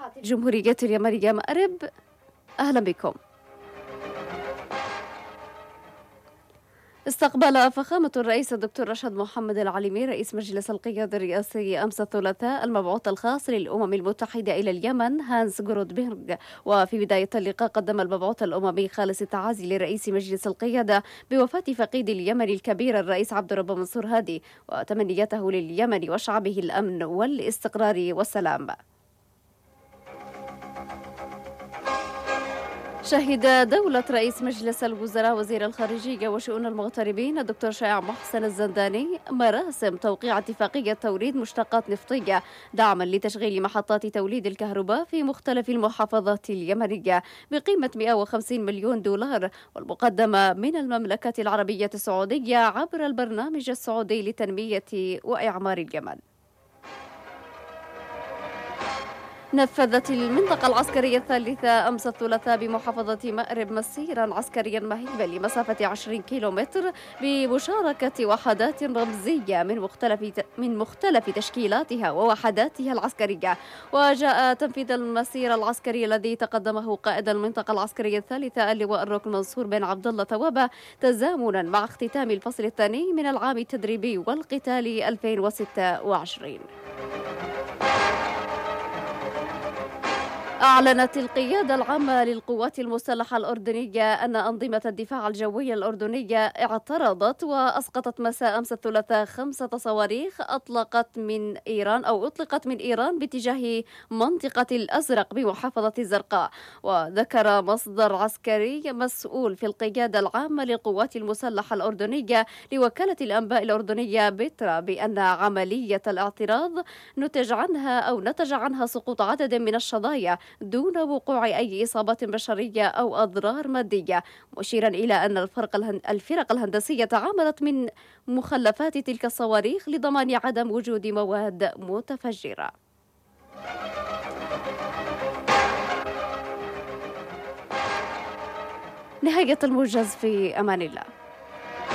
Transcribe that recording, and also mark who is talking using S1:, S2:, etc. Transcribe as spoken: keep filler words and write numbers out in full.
S1: إذاعة الجمهورية اليمنية مأرب، أهلا بكم. استقبل فخامة الرئيس الدكتور رشاد محمد العليمي رئيس مجلس القيادة الرئاسي أمس الثلاثاء المبعوث الخاص للأمم المتحدة إلى اليمن هانس جرودبيرغ. وفي بداية اللقاء قدم المبعوث الأممي خالص التعازي لرئيس مجلس القيادة بوفاة فقيد اليمن الكبير الرئيس عبد الرب منصور هادي، وتمنيته لليمن وشعبه الأمن والاستقرار والسلام. شهد دولة رئيس مجلس الوزراء وزير الخارجية وشؤون المغتربين الدكتور شائع محسن الزنداني مراسم توقيع اتفاقية توريد مشتقات نفطية دعما لتشغيل محطات توليد الكهرباء في مختلف المحافظات اليمنية بقيمة مئة وخمسين مليون دولار، والمقدمة من المملكة العربية السعودية عبر البرنامج السعودي لتنمية وإعمار اليمن. نفذت المنطقة العسكرية الثالثة أمس الثلاثاء بمحافظة مأرب مسيرا عسكريا مهيبا لمسافة عشرين كيلومتر بمشاركة وحدات رمزية من مختلف من مختلف تشكيلاتها ووحداتها العسكرية. وجاء تنفيذ المسير العسكري الذي تقدمه قائد المنطقة العسكرية الثالثة اللواء الركن منصور بن عبد الله توابة تزامنا مع اختتام الفصل الثاني من العام التدريبي والقتالي ألفين وستة وعشرين. أعلنت القيادة العامة للقوات المسلحة الأردنية أن أنظمة الدفاع الجوي الأردنية اعترضت وأسقطت مساء أمس الثلاثاء خمسة صواريخ أطلقت من إيران أو أطلقت من إيران باتجاه منطقة الأزرق بمحافظة الزرقاء. وذكر مصدر عسكري مسؤول في القيادة العامة للقوات المسلحة الأردنية لوكالة الأنباء الأردنية بترا بأن عملية الاعتراض نتج عنها أو نتج عنها سقوط عدد من الشظايا دون وقوع أي إصابات بشرية أو أضرار مادية، مشيرا إلى أن الفرق الفرق الهندسية تعاملت من مخلفات تلك الصواريخ لضمان عدم وجود مواد متفجرة. نهاية الموجز، في أمان الله.